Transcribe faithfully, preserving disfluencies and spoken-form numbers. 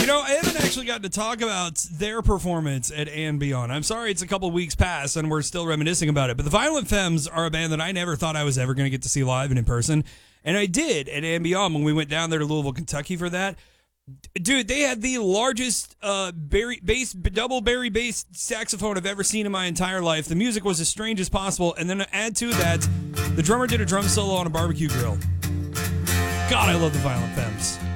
You know, I haven't actually gotten to talk about their performance at And Beyond. I'm sorry it's a couple weeks past and we're still reminiscing about it, but the Violent Femmes are a band that I never thought I was ever going to get to see live and in person, and I did at And Beyond when we went down there to Louisville, Kentucky for that. Dude, they had the largest uh, Barry bass, double Barry bass saxophone I've ever seen in my entire life. The music was as strange as possible, and then add to that, the drummer did a drum solo on a barbecue grill. God, I love the Violent Femmes.